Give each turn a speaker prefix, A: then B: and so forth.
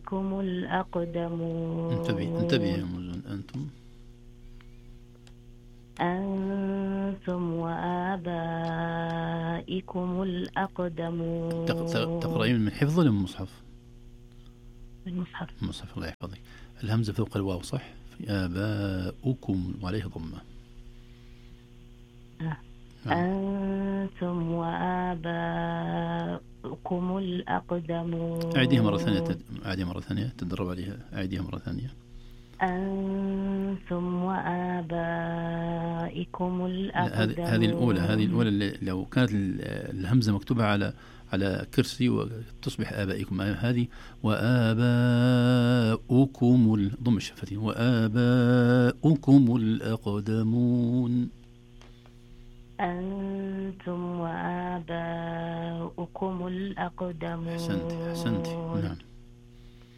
A: وآبائكم الأقدمون.
B: انتبه يا مزن.
A: أنتم وآبائكم الأقدمون.
B: تقرأين من حفظ ولا من مصحف؟
A: المصحف.
B: المصحف، الله يحفظك. الهمزة فوق الواو صح؟ في آباؤكم وعليه ضمة.
A: أنتم وآباؤكم الأقدمون.
B: أعيديها مرة ثانية، تدرب عليها. أعيديها مرة ثانية.
A: أنتم وآبائكم الأقدمون.
B: هذه الأولى اللي لو كانت الهمزة مكتوبة على كرسي وتصبح آبائكم. هذه وآباؤكم ضم الشفتين، وآباؤكم الأقدمون.
A: أنتم وآباؤكم الأقدمون.
B: أحسنت. نعم.